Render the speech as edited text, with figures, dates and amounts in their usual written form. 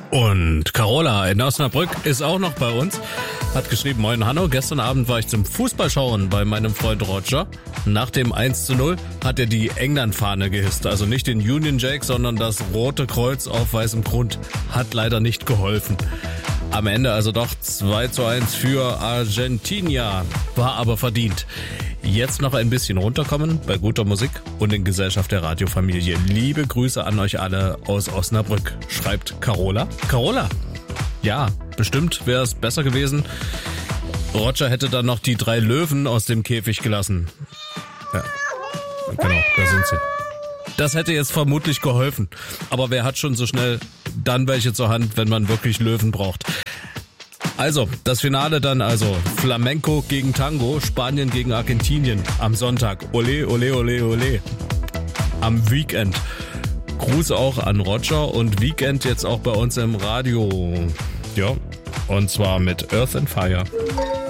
Und Carola in Osnabrück ist auch noch bei uns. Hat geschrieben, moin Hanno, gestern Abend war ich zum Fußballschauen bei meinem Freund Roger. Nach dem 1:0 hat er die England-Fahne gehisst. Also nicht den Union Jack, sondern das rote Kreuz auf weißem Grund. Hat leider nicht geholfen. Am Ende also doch 2:1 für Argentina. War aber verdient. Jetzt noch ein bisschen runterkommen bei guter Musik und in Gesellschaft der Radiofamilie. Liebe Grüße an euch alle aus Osnabrück, schreibt Carola. Carola, ja, bestimmt wäre es besser gewesen. Roger hätte dann noch die 3 Löwen aus dem Käfig gelassen. Ja, genau, da sind sie. Das hätte jetzt vermutlich geholfen. Aber wer hat schon so schnell dann welche zur Hand, wenn man wirklich Löwen braucht? Also, das Finale dann also Flamenco gegen Tango, Spanien gegen Argentinien am Sonntag. Ole, ole, ole, ole. Am Weekend. Gruß auch an Roger und Weekend jetzt auch bei uns im Radio. Ja, und zwar mit Earth and Fire.